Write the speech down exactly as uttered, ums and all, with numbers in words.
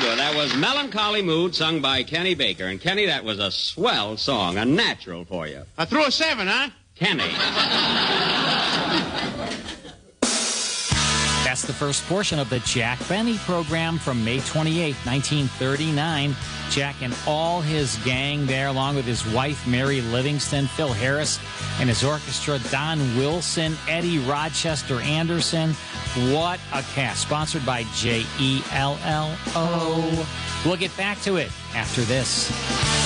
good. That was Melancholy Mood, sung by Kenny Baker. And, Kenny, that was a swell song, a natural for you. I threw a seven, huh? Kenny. That's the first portion of the Jack Benny program from May twenty-eighth, nineteen thirty-nine. Jack and all his gang there, along with his wife, Mary Livingston, Phil Harris, and his orchestra, Don Wilson, Eddie Rochester Anderson. What a cast. Sponsored by J E L L O. We'll get back to it after this.